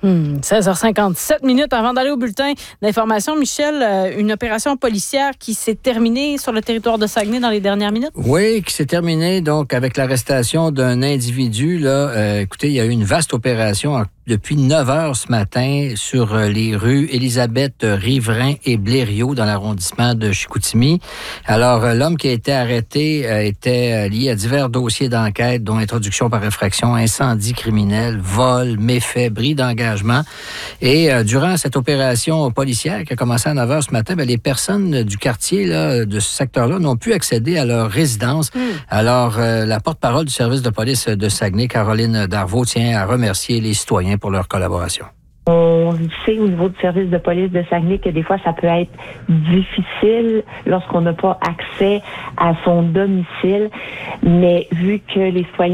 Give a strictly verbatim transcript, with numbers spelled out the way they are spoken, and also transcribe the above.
Hmm, seize heures cinquante-sept minutes avant d'aller au bulletin d'information. Michel, euh, une opération policière qui s'est terminée sur le territoire de Saguenay dans les dernières minutes? Oui, qui s'est terminée donc avec l'arrestation d'un individu. Là, euh, écoutez, il y a eu une vaste opération en depuis neuf heures ce matin sur les rues Élisabeth-Riverain et Blériot dans l'arrondissement de Chicoutimi. Alors, l'homme qui a été arrêté euh, était lié à divers dossiers d'enquête, dont introduction par infraction, incendie criminel, vol, méfait, bris d'engagement. Et euh, durant cette opération policière qui a commencé à neuf heures ce matin, bien, les personnes du quartier, là, de ce secteur-là, n'ont pu accéder à leur résidence. Mmh. Alors, euh, la porte-parole du service de police de Saguenay, Caroline Darvaux, tient à remercier les citoyens pour leur collaboration. On sait au niveau du service de police de Saguenay que des fois, ça peut être difficile lorsqu'on n'a pas accès à son domicile. Mais vu que les citoyens